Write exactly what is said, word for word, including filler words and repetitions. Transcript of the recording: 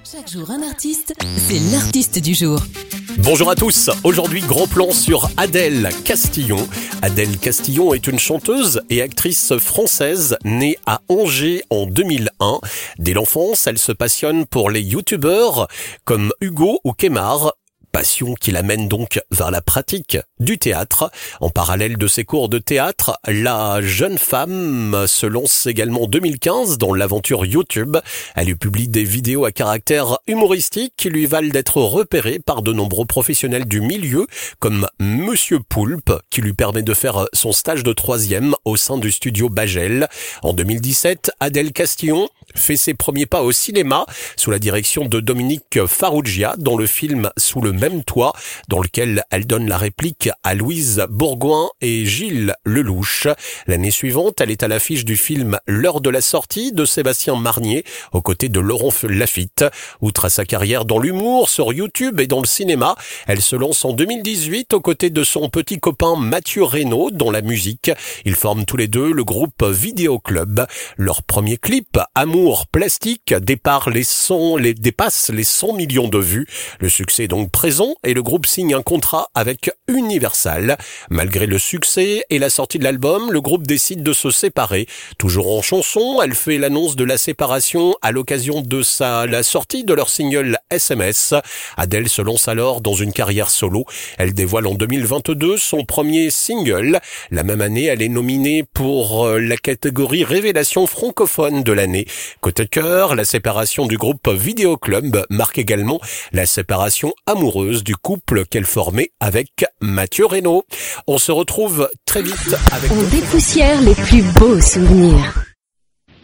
Chaque jour un artiste, c'est l'artiste du jour. Bonjour à tous, aujourd'hui gros plan sur Adèle Castillon. Adèle Castillon est une chanteuse et actrice française née à Angers en deux mille un. Dès l'enfance, elle se passionne pour les youtubeurs comme Hugo ou Kemar. Passion qui l'amène donc vers la pratique du théâtre. En parallèle de ses cours de théâtre, la jeune femme se lance également en deux mille quinze dans l'aventure YouTube. Elle y publie des vidéos à caractère humoristique qui lui valent d'être repérée par de nombreux professionnels du milieu, comme Monsieur Poulpe, qui lui permet de faire son stage de troisième au sein du studio Bagel. En deux mille dix-sept, Adèle Castillon fait ses premiers pas au cinéma sous la direction de Dominique Farrugia dans le film Sous le même toit, dans lequel elle donne la réplique à Louise Bourgoin et Gilles Lelouch. L'année suivante, elle est à l'affiche du film L'heure de la sortie de Sébastien Marnier, aux côtés de Laurent Lafitte. Outre à sa carrière dans l'humour, sur YouTube et dans le cinéma, elle se lance en deux mille dix-huit aux côtés de son petit copain Mathieu Reynaud dans la musique. Ils forment tous les deux le groupe Vidéo Club. Leur premier clip, Amour plastique, dépasse les cent, les, dépasse les cent millions de vues. Le succès est donc présent et le groupe signe un contrat avec Universal. Malgré le succès et la sortie de l'album, le groupe décide de se séparer. Toujours en chanson, elle fait l'annonce de la séparation à l'occasion de sa, la sortie de leur single S M S. Adèle se lance alors dans une carrière solo. Elle dévoile en deux mille vingt-deux son premier single. La même année, elle est nominée pour la catégorie Révélation francophone de l'année. Côté cœur, la séparation du groupe Vidéo Club marque également la séparation amoureuse du couple qu'elle formait avec Mathieu Reynaud. On se retrouve très vite avec... On dépoussière les plus beaux souvenirs.